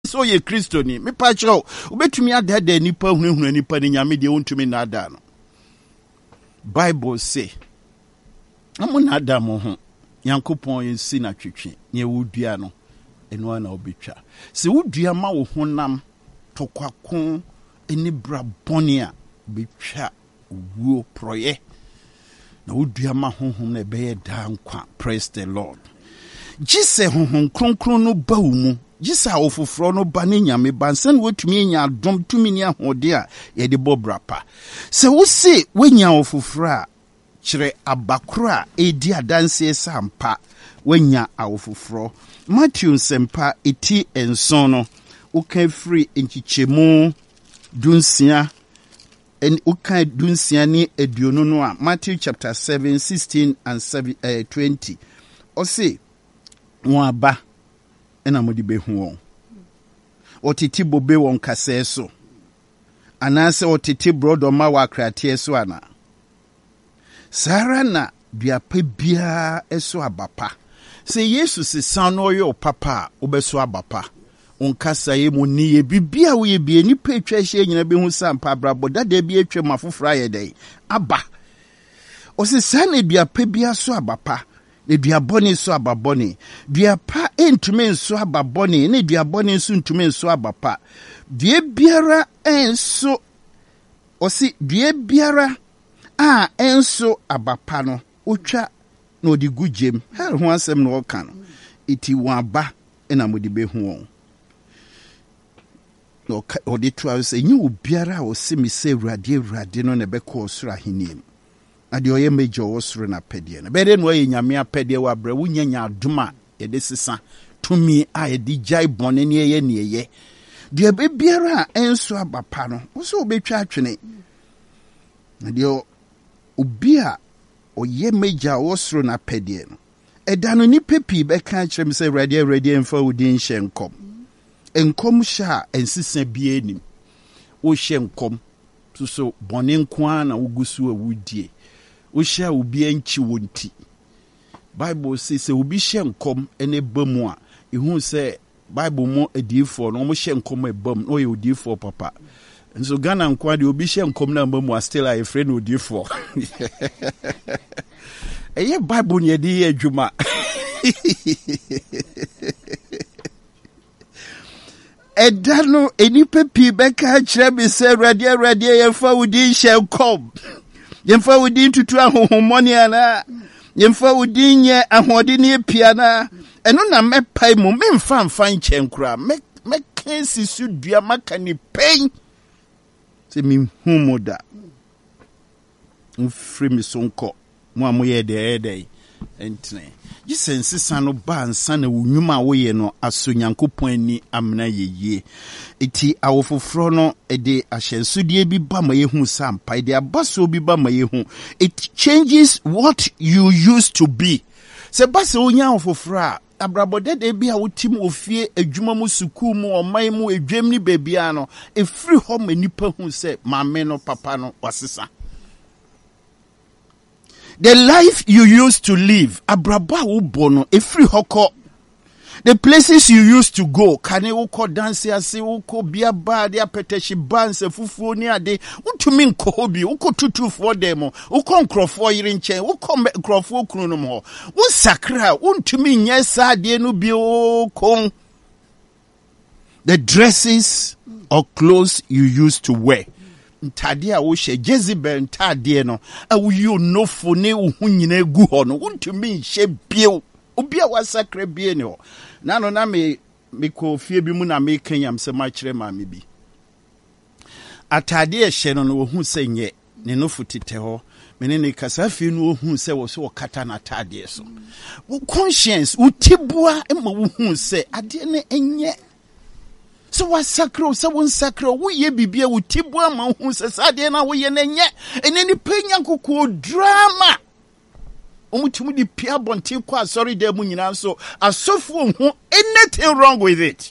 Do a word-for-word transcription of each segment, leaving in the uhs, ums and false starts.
so ye Kristo ni me pa kyerɛ obetumi adada nipa hunahuna nipa ni nyame de wontumi na ada no Bible say amo na ada mo ho Yankopɔn yensi na twetwe ne wudua no eno ana obetwa se wudua ma wo honam tokwako eni bra bɔne a betwa wuo proye na wudua ma honhom na bɛyɛ da nkwa. Praise the Lord. Jise honhom kronkron no ba wo mu jisa ofoforo no ba ne nyame bansan wotumi nya adom tumi ne ahode a ye de bobrapa se wo se wenya ofoforo a kyerɛ abakora edi adanse sampa wenya awofoforo. Matthew sempa eti enson no uka free enchichemu dunsia en uka dunsia ni eduonu no a Matthew chapter seven sixteen and twenty o se won aba ena modi behu won otiti bobe won kase so anase otiti brodo ma wa krate so ana sara na duapa bia eso abapa se Yesu se san no yo papa obeso abapa onkasa ye mo ni ye bibia wo ye bie ni pa atwa hye nyina behu sampa brabo dada bi atwa mafofra ye dai aba o se san na duapa bia so abapa ne duabone so ababone duapa entume so ababone ne duabone so ntume so abapa due biara enso o se due biara a enso abapa no otwa na odi gujem her ho asem no ka no iti waba ena modi behu won no odi twa se nyi obiara o se mi se urade urade no na beko osura hinim ade oye mejo osuru na pedie na bede no ye nyame apedie wa bra wunya nya adoma ye de sesa tumi a ye di jai bone ne ye ne ye de biara enso abapa no wo so obetwa atwene ade obi a oye meja osuru na pedie no edano ni pepi be kan kyerem se ready ready emfa wudin hye nkom enkom sha ensisa bie nim wo hye nkom so so bone nko na wugusu awudie wo hye obi anchi wonti Bible says se obi hye nkom ene bamu a ehun se Bible mo adifo no mo hye nkom ebam no ye odifo papa nso Ghana nko de obi hye nkom na bamu a still a friend odifo eye Bible ne de ye adwuma edano enipa pi beka kire bi se ready ready ye fa wudi hye nkom ye fa wudi tutu ahohomoni ana ye fa wudi nye ahode ne pia na eno na mepai mu memfa mfa nche nkura me me kensi su dua maka ni pain se mi humoda mfri mi sonko mo amoye de ede entne jisense sano ba ansa na wunwuma wo ye no aso Nyankopɔn ani amna yeye eti awofoforo no ede ahyensudie bi ba ma yehu sampa ede abaso bi ba ma yehu it changes what you used to be se base onya awofoforo a abrabode de bi a wotim ofie adwuma mu suku mu oman mu edwam ni bebia no efri ho manipa hu se maame no papa no wasesa. The life you used to live, abraba ubono, every hoko. The places you used to go, kane uko dance ase uko bia ba dia peteshi banse fufu ni ade, utumi nkohobi, uko tutu for demo, uko nkrofo yirinche, uko nkrofo kunum ho. Unsakra, untumi nyesa ade no bi uko. The dresses or clothes you used to wear. Ntade a wo hye Jezebel ntade no awu yo nofo ne wo nyina gu ho no wontumi hye bio obi a wasakra bie ne ho na no na me me ko fie bi mu na me kanyam se ma kire ma me bi atade a hye no no wo hu se nye ne nofo tete ho me ne ne kasa fie no wo hu se wo so wo kata na atade so wo conscience wo tibua e ma wo hu se ade ne enye so was sacro so one sacro we ye bibia wo tibu ama hu se sade na wo ye na nye eneni penya kokko drama omutumu di pia bontin kwa sorry de mu nyina so asofu hu anything wrong with it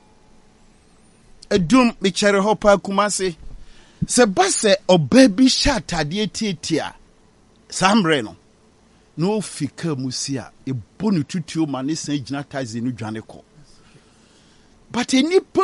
edum me chere hopa kumase se base obabi shatade tietia samre no no fika musia e bonu tutuo ma ne san gina tazi no dwane ko but any